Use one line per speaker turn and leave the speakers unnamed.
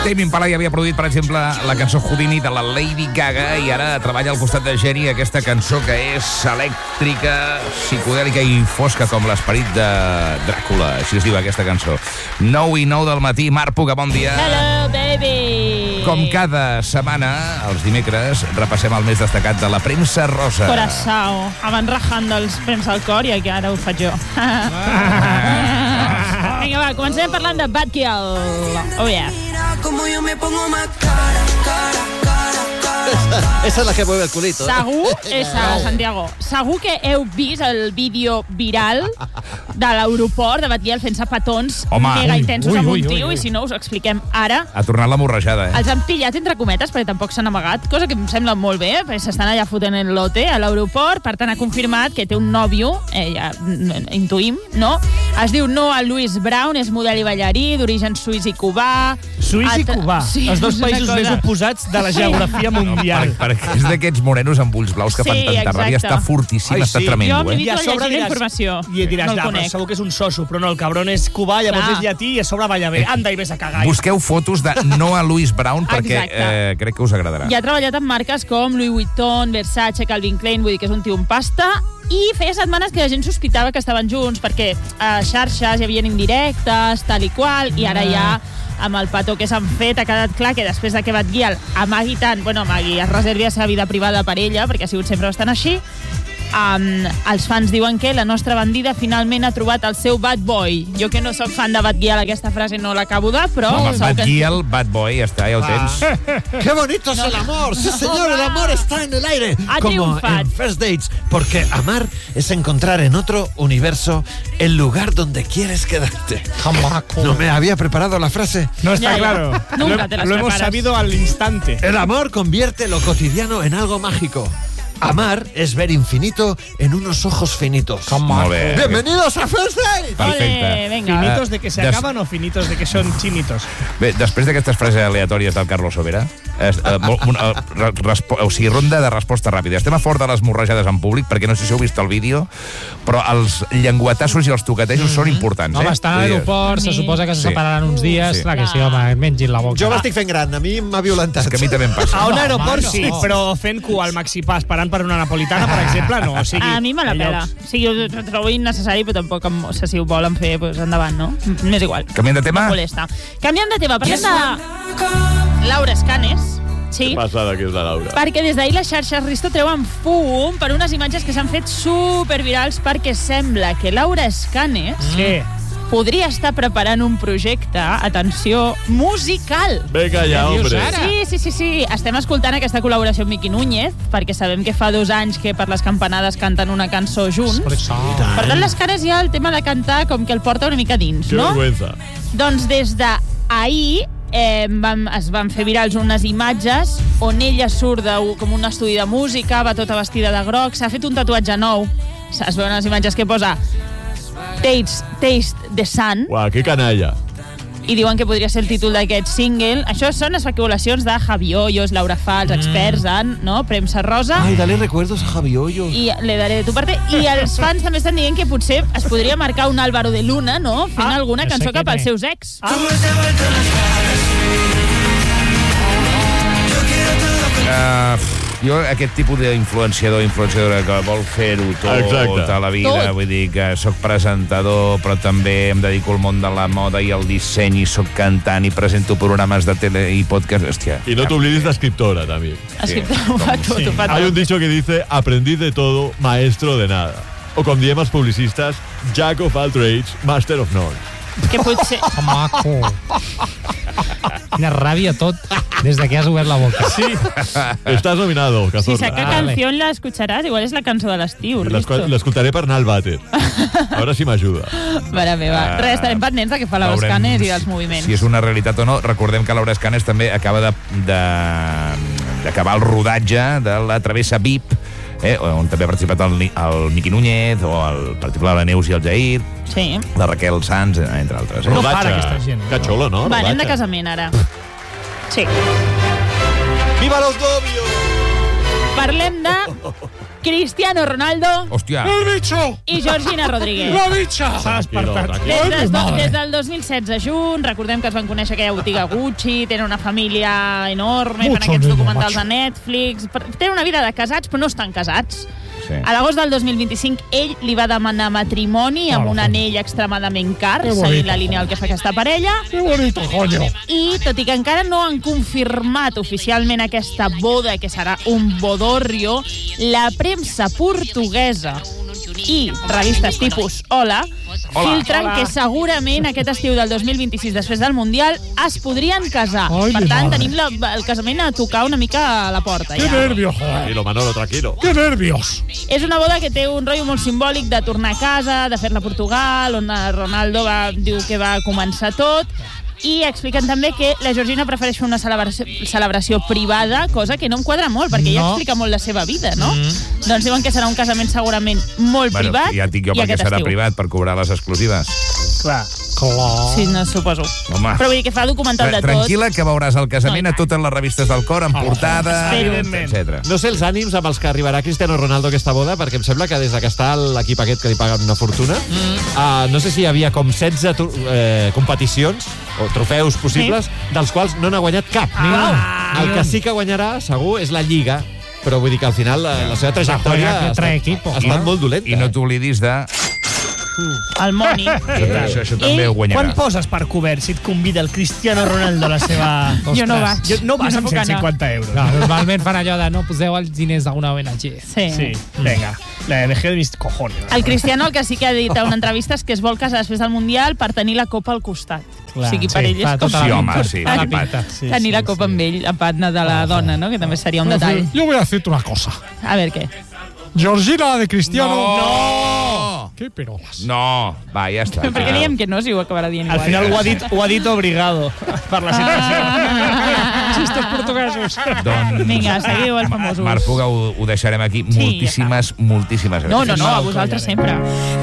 Tame Impala ja havia produït, per exemple, la cançó Houdini de la Lady Gaga i ara treballa al costat de Geni aquesta cançó que és elèctrica, psicodèlica i fosca com l'esperit de Dràcula. Així es diu aquesta cançó. 9:09 del matí. Marc Puga, bon dia.
Hello, baby.
Com cada setmana, els dimecres, repassem el més destacat de la premsa rosa.
Coraçao. Abans rajant dels premsa al cor i ara ho faig jo. Vinga, va, comencem parlant de Bad Gyal. Oh, yeah.
Como yo me pongo más cara.
Esa es la que mueve el culito.
Segur, Santiago, segur que heu vist el vídeo viral de l'aeroport de Bad Gyal fent-se petons mega intensos amb un tio, i si no us ho expliquem ara.
Ha tornat la morrejada,
Els han pillat entre cometes perquè tampoc s'han amagat, cosa que em sembla molt bé, perquè s'estan allà fotent el lote a l'aeroport. Per tant, ha confirmat que té un nòvio, ja intuïm, no? Es diu Noah Louis Brown, és model i ballarí, d'origen suís i cubà.
Suís i cubà,
Sí,
els dos
és una
països
cosa.
més oposats de la geografia mundial.
perquè és d'aquests morenos amb ulls blaus que fan tanta ràbia. Està fortíssim,
Ai,
està
sí.
tremendo,
Jo m'he
eh?
dit a llegir la informació.
I diràs,
no el
però
conec.
segur que és un soso, però no, el cabron és cubà, llavors
Clar.
és llatí i a sobre balla bé. Anda i vés a cagar.
Busqueu fotos de Noah Louis Brown perquè
Exacte.
crec que us agradarà.
I ha treballat amb marques com Louis Vuitton, Versace, Calvin Klein, vull dir que és un tio amb pasta. I feia setmanes que la gent sospitava que estaven junts perquè a xarxes hi havia indirectes, tal i qual, i ara ja amb el petó que s'han fet ha quedat clar que després de que Bad Gyal amagui tant, es reservi a seva vida privada per ella, perquè ha sigut sempre bastant així, els fans diuen que la nostra bandida finalment ha trobat el seu bad boy. Jo que no sóc fan de Bad Gyal, aquesta frase no l'acabo de, però...
Home, Bad Gyal, Bad Boy, ja està, ja ho tens.
¡Qué bonito es el amor! ¡Sí, señor! ¡El amor está en el aire!
Ha
Como
triunfat.
en First Dates. Porque amar es encontrar en otro universo el lugar donde quieres quedarte. No me había preparado la frase.
No está
Ya, ya.
claro.
Nunca te las
lo hemos
preparas.
sabido al instante.
El amor convierte lo cotidiano en algo mágico. Amar es ver infinito en unos ojos finitos.
Molt bé.
¡Bienvenidos a First Dates!
Perfecte.
Ole, venga.
Finitos de que se acaban o finitos de que son chinitos.
Bé, després d'aquestes frases aleatòries del Carlos Sobera, ronda de resposta ràpida. Estem a fort de les morrejades en públic, perquè no sé si heu vist el vídeo, però els llenguatassos i els toquetejos són importants,
Home, està a l'aeroport, se suposa que se separaran uns dies.
Sí.
Clar que sí, home, mengin la boca.
Jo m'estic fent gran, a mi m'ha violentat.
És que a mi també em passa.
A un
No,
aeroport
home,
sí,
no.
però fent cua al Maxipà esperant per una napolitana, per exemple, no. O sigui,
A mi me la pela. O sigui, ho trobo innecessari, però tampoc, o sigui, si ho volen fer, doncs endavant, no? M'és igual.
Canviem de tema?
No molesta. Canviem de tema. Parlem de Laura Escanes. Sí.
Passada que és la Laura.
Perquè des d'ahir les xarxes Risto treuen fum per unes imatges que s'han fet supervirals perquè sembla que Laura Escanes
Sí.
podria estar preparant un projecte, atenció, musical.
Vinga ja,
Què dius
hombre.
ara?
Sí. Estem escoltant aquesta col·laboració amb Miqui Núñez, perquè sabem que fa 2 anys que per les campanades canten una cançó junts.
Per això.
Per tant, les cares ja el tema de cantar com que el porta una mica dins,
Que
no?
vergüenza.
Doncs des d'ahir es van fer virals unes imatges on ella surt com un estudi de música, va tota vestida de groc, s'ha fet un tatuatge nou, es veuen les imatges que posa Taste the Sun,
Uau, que canalla.
i diuen que podria ser el títol d'aquest single. Això són especulacions de Javi Hoyos, Laura Fa, els experts en premsa rosa.
Ay, dale recuerdos a Javi Hoyos.
I le daré de tu parte. I els fans també estan dient que potser es podria marcar un Álvaro de Luna, no? Fent alguna
no sé
cançó
què
cap als
té.
seus ex.
Jo, aquest tipus d'influenciadora que vol fer-ho tot
Exacte.
a la vida,
Tot.
vull dir que sóc presentador, però també em dedico al món de la moda i el disseny, i sóc cantant, i presento programes de tele i podcast. Hòstia.
Y no te olvides de escriptora también.
Ho fa tot, ho fa
Hay un
tot.
dicho que dice, aprendiz de todo, maestro de nada. O com diem els publicistes, Jack of all trades, master of none.
Que potser...
Que maco. Quina ràbia tot, des de que has obert la boca.
Sí.
Estás nominado,
Si
Cazorla.
saca
Vale.
canció la escucharàs, igual és la cançó de l'estiu, Risto.
L'escoltaré per anar al vàter. A veure si m'ajuda.
Mare meva. Res, estarem pendents de què fa la
Veurem
Escanes i dels moviments.
Si és una realitat o no. Recordem que Laura Escanes també acaba d'acabar el rodatge de la Travessa VIP, on també ha participat el Miqui Núñez, o per exemple la Neus i el Jair,
Sí.
la Raquel Sanz, entre altres.
No para aquesta gent.
Que xulo, no?
Va, anem de
Rodatge.
casament ara. Sí.
Viva los novios!
Parlem de Cristiano Ronaldo
Hòstia.
i Georgina Rodríguez.
S'ha despertat.
Des del 2016 junts, recordem que es van conèixer aquella botiga Gucci, tenen una família enorme, fan aquests documentals de Netflix, tenen una vida de casats però no estan casats.
Sí.
A l'agost del 2025 ell li va demanar matrimoni amb un anell extremadament car, seguint la línia del que fa aquesta parella. I tot i que encara no han confirmat oficialment aquesta boda, que serà un bodorrio, la premsa portuguesa i revistes tipus Hola filtren que segurament aquest estiu del 2026, després del Mundial, es podrien casar. Per tant, tenim el casament a tocar una mica a la porta.
¡Qué nervios,
Tranquilo, Manolo, tranquilo.
¡Qué nervios!
És una boda que té un rotllo molt simbòlic de tornar a casa, de fer-la a Portugal, on Ronaldo diu que va començar tot, i expliquen també que la Georgina prefereix fer una celebració privada, cosa que no em quadra molt, perquè ella explica molt la seva vida, no? Doncs diuen que serà un casament segurament molt privat.
Ja et dic jo perquè serà privat, per cobrar les exclusives.
Clar.
Sí, no, suposo.
Home.
Però vull dir que fa documental de tot.
Tranquil·la, que veuràs el casament a totes les revistes del cor, en portada, etc.
No sé els ànims amb els que arribarà Cristiano Ronaldo a aquesta boda, perquè em sembla que des que està l'equip aquest que li paguen una fortuna, no sé si hi havia com 16 competicions o trofeus possibles, dels quals no n'ha guanyat cap. El que sí que guanyarà, segur, és la Lliga, però vull dir que al final la seva trajectòria ha estat molt dolenta.
I no t'oblidis de...
El Moni.
Això també ho guanyarà.
Quan poses per cobert si et convida el Cristiano Ronaldo a la seva...
Jo no vaig.
No vas amb 150 euros.
No, normalment fan allò de no poseu els diners d'una ONG.
Sí.
Vinga. La ONG de mis cojones.
El Cristiano el que sí que ha dit a una entrevista és que es vol casar després del Mundial per tenir la copa al costat. O sigui, per ell és com...
Sí, home, sí.
Tenir la copa amb ell, a part de la dona, no? Que també seria un detall.
Yo voy a decirte una cosa.
A ver, ¿qué?
Georgina de Cristiano...
No!
Qué perolas.
No, va, ja està.
Per què diem que no, si ho acabarà dient igual?
Al final ho ha dit obligado per la situació. Xistos portuguesos.
Doncs,
Vinga, seguiu els famosos.
Marc Puga, ho deixarem aquí. Moltíssimes gràcies.
No, a vosaltres sempre.